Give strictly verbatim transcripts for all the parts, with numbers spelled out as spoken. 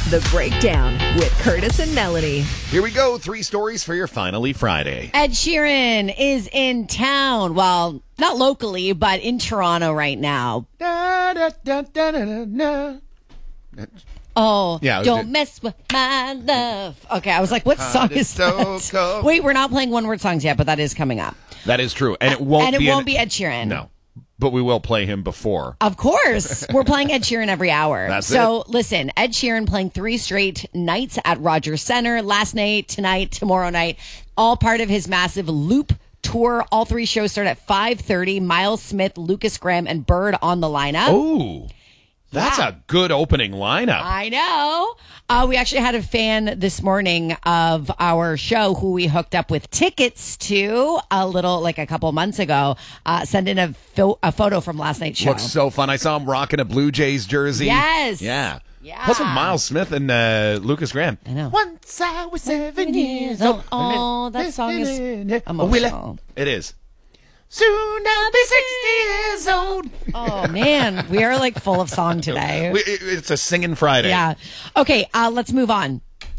The Breakdown with Curtis and Melanie. Here we go. Three stories for your Finally Friday. Ed Sheeran is in town. Well, not locally, but in Toronto right now. Da, da, da, da, da, da. Oh, Yeah, don't it- mess with my love. Okay, I was like, what song it's is so that? cold. Wait, we're not playing one-word songs yet, but that is coming up. That is true. And it won't and it be won't an- be Ed Sheeran. No. But we will play him before. Of course. We're playing Ed Sheeran every hour. That's so it. listen, Ed Sheeran playing three straight nights at Rogers Center. Last night, tonight, tomorrow night. All part of his massive Loop tour. All three shows start at five thirty. Miles Smith, Lucas Graham, and Bird on the lineup. Oh, that's Yeah. a good opening lineup. I know. Uh, we actually had a fan this morning of our show who we hooked up with tickets to a little, like a couple months ago, uh, send in a, fo- a photo from last night's show. Looks so fun. I saw him rocking a Blue Jays jersey. Yes. Yeah. Yeah. Plus with Miles Smith and uh, Lucas Graham. I know. Once I was seven years old. Oh, that song is emotional. It is. Soon I'll be sixty years old. Oh, man. We are like full of song today. We- it- It's a singing Friday. Yeah. Okay, uh, let's move on.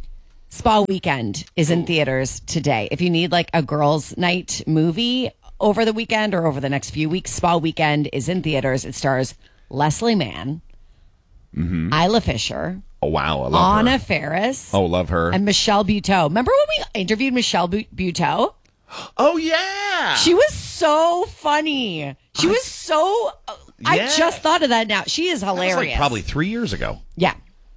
Spa Weekend is in theaters today. If you need like a girls' night movie over the weekend or over the next few weeks, Spa Weekend is in theaters. It stars Leslie Mann, Mm-hmm. Isla Fisher, Oh, wow. I love Anna her. Ferris, Oh, love her. and Michelle Buteau. Remember when we interviewed Michelle Bu- Buteau? Oh, yeah. She was so funny. She was so. I Yeah. just thought of that now. She is That was hilarious. like probably three years ago. Yeah.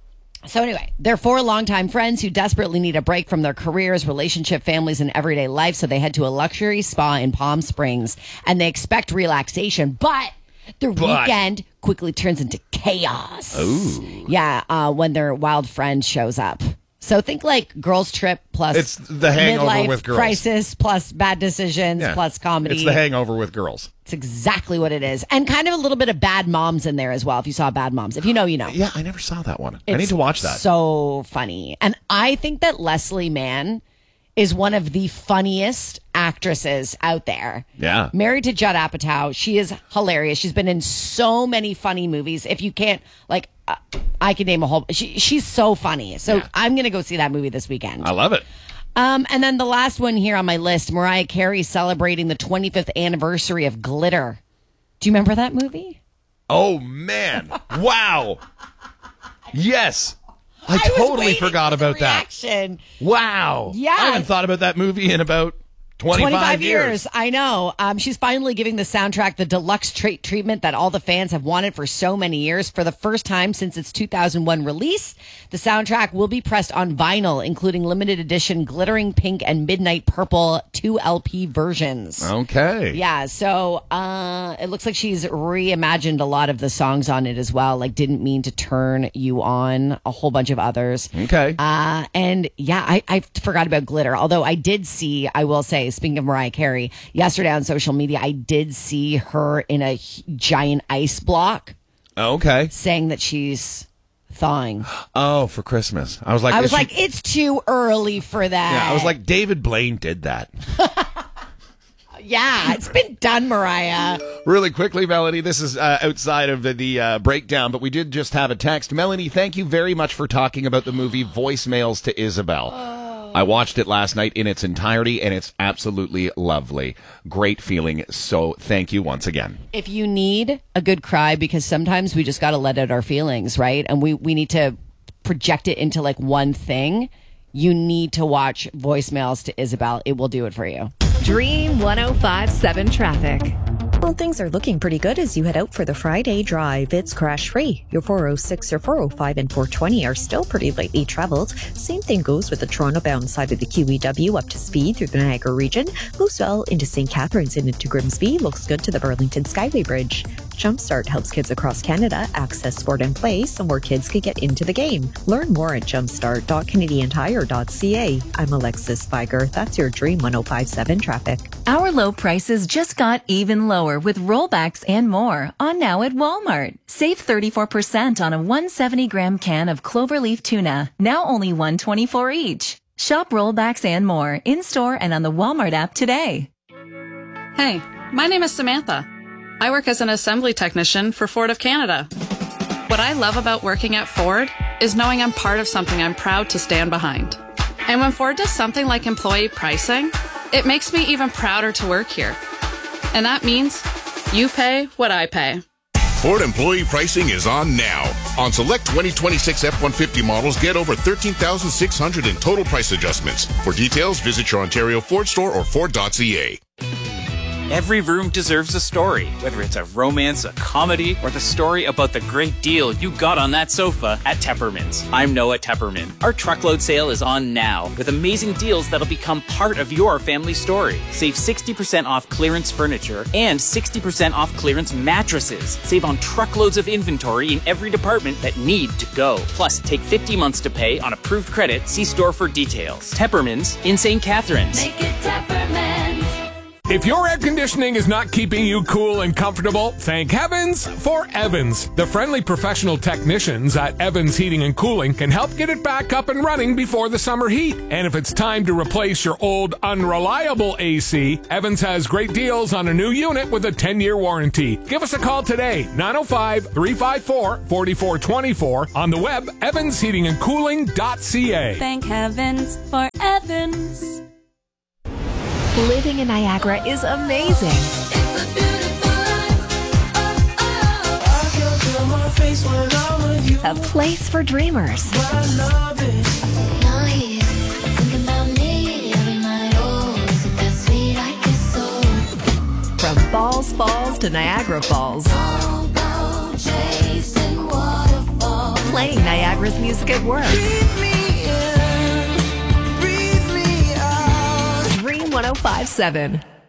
So anyway, they're four longtime friends who desperately need a break from their careers, relationship, families, and everyday life. So they head to a luxury spa in Palm Springs, and they expect relaxation, but their But- weekend quickly turns into chaos. Ooh. Yeah, uh, when their wild friend shows up. So think like girls trip plus It's The Hangover midlife with girls. crisis plus bad decisions Yeah. plus comedy. It's The Hangover with girls. It's exactly what it is, and kind of a little bit of Bad Moms in there as well. If you saw Bad Moms, if you know, you know. Yeah, I never saw that one. I It's need to watch that. So funny. And I think that Leslie Mann is one of the funniest actresses out there. Yeah. Married to Judd Apatow. She is hilarious. She's been in so many funny movies. If you can't, like, uh, I can name a whole. She, she's so funny. So Yeah. I'm going to go see that movie this weekend. I love it. Um, and then the last one here on my list, Mariah Carey celebrating the twenty-fifth anniversary of Glitter. Do you remember that movie? Oh, man. Wow. Yes. I, was totally waiting forgot for the about that. reaction. Wow. Yeah. I haven't thought about that movie in about twenty-five, twenty-five years. years. I know. Um, she's finally giving the soundtrack the deluxe tra- treatment that all the fans have wanted for so many years. For the first time since its two thousand one release, the soundtrack will be pressed on vinyl, including limited edition glittering pink and midnight purple two L P versions. Okay. Yeah, so uh, it looks like she's reimagined a lot of the songs on it as well, like Didn't Mean to Turn You On, a whole bunch of others. Okay. Uh, and yeah, I, I forgot about Glitter, although I did see, I will say, speaking of Mariah Carey, yesterday on social media, I did see her in a h- giant ice block Okay. saying that she's thawing. Oh, for Christmas. I was like, I was is she- like, it's too early for that. yeah, I was like, David Blaine did that. yeah, it's been done, Mariah. Really quickly, Melanie, this is uh, outside of the, the uh, breakdown, but we did just have a text. Melanie, thank you very much for talking about the movie Voicemails to Isabel. I watched it last night in its entirety, and it's absolutely lovely. Great feeling, so thank you once again. If you need a good cry, because sometimes we just got to let out our feelings, right? And we, we need to project it into like one thing. You need to watch Voicemails to Isabel. It will do it for you. Dream one oh five point seven traffic. Well, things are looking pretty good as you head out for the Friday drive. It's crash-free. Your four oh six, your four oh five, and four twenty are still pretty lightly traveled. Same thing goes with the Toronto-bound side of the Q E W up to speed through the Niagara region. Moves well into Saint Catharines and into Grimsby. Looks good to the Burlington Skyway Bridge. Jumpstart helps kids across Canada access sport and play so more kids can get into the game. Learn more at jumpstart dot canadian tire dot c a. I'm Alexis Spiger. That's your Dream one oh five point seven traffic. Our low prices just got even lower with rollbacks and more on now at Walmart. Save thirty-four percent on a one hundred seventy gram can of cloverleaf tuna, now only one hundred twenty-four each. Shop rollbacks and more in-store and on the Walmart app today. Hey, my name is Samantha. I work as an assembly technician for Ford of Canada. What I love about working at Ford is knowing I'm part of something I'm proud to stand behind. And when Ford does something like employee pricing, it makes me even prouder to work here. And that means you pay what I pay. Ford employee pricing is on now. On select twenty twenty-six F one fifty models, get over thirteen thousand six hundred in total price adjustments. For details, visit your Ontario Ford store or Ford dot C A. Every room deserves a story, whether it's a romance, a comedy, or the story about the great deal you got on that sofa at Tepperman's. I'm Noah Tepperman. Our truckload sale is on now with amazing deals that'll become part of your family story. Save sixty percent off clearance furniture and sixty percent off clearance mattresses. Save on truckloads of inventory in every department that need to go. Plus, take fifty months to pay on approved credit. See store for details. Tepperman's in Saint Catharines. Make it Tepperman's. If your air conditioning is not keeping you cool and comfortable, thank heavens for Evans. The friendly professional technicians at Evans Heating and Cooling can help get it back up and running before the summer heat. And if it's time to replace your old unreliable A C, Evans has great deals on a new unit with a ten-year warranty. Give us a call today, nine oh five, three five four, four four two four, on the web, evans heating and cooling dot c a. Thank heavens for Evans. Living in Niagara is amazing. It's a beautiful life. Oh, oh. I can feel my face when I'm with you. A place for dreamers. I love it. Now he's thinking about me every night. Oh, is it that sweet? I guess so. From Falls Falls to Niagara Falls. All about chasing waterfalls. Playing Niagara's music at work. Breathe me in, breathe me out. Dream one oh five point seven.